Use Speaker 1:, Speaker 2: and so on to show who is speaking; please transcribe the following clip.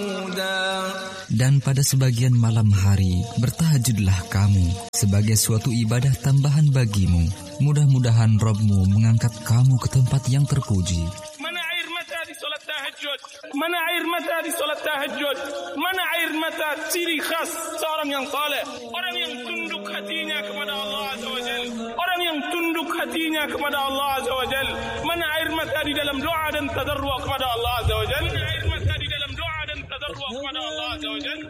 Speaker 1: Dan pada sebagian malam hari, bertahajudlah kamu sebagai suatu ibadah tambahan bagimu. Mudah-mudahan Rabb-mu mengangkat kamu ke tempat yang terpuji.
Speaker 2: Mana air mata di solat tahajud? Mana air mata di solat tahajud? Mana air mata ciri khas seorang yang saleh? Orang yang tunduk hatinya kepada Allah Azza wa Jal. Orang yang tunduk hatinya kepada Allah Azza wa Jal. Mana air mata di dalam doa dan tadarru' kepada Allah Azza wa Jal? Mana air mata di dalam doa dan tadarru' kepada Allah Azza wa Jal?